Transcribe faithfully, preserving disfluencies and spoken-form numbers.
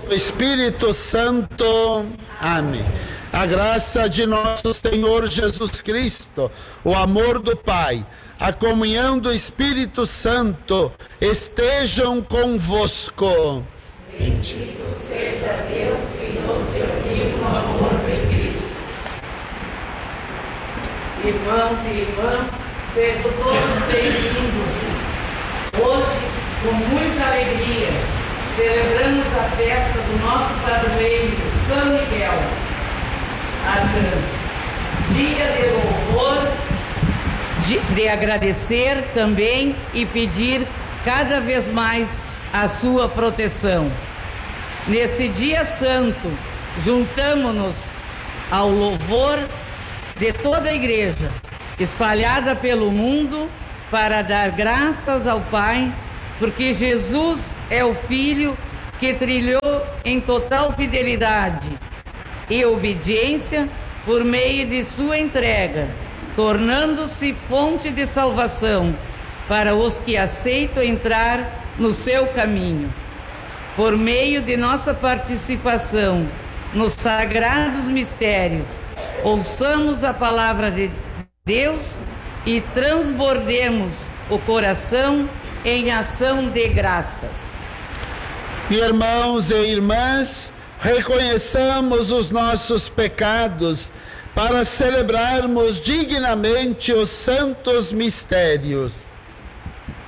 do Espírito Santo. Amém. A graça de nosso Senhor Jesus Cristo, o amor do Pai, a comunhão do Espírito Santo estejam convosco. Bendito seja Deus que nos reuniu no amor de Cristo. Irmãos e irmãs, sejam todos bem-vindos. Hoje, com muita alegria, celebramos a festa do nosso padroeiro, São Miguel Arcanjo. Dia de louvor, de, de agradecer também e pedir cada vez mais a sua proteção. Nesse dia santo, juntamo-nos ao louvor de toda a igreja, espalhada pelo mundo, para dar graças ao Pai, porque Jesus é o Filho que trilhou em total fidelidade e obediência por meio de sua entrega, tornando-se fonte de salvação para os que aceitam entrar no seu caminho. Por meio de nossa participação nos sagrados mistérios, ouçamos a palavra de Deus e transbordemos o coração em ação de graças. Irmãos e irmãs, reconheçamos os nossos pecados para celebrarmos dignamente os santos mistérios.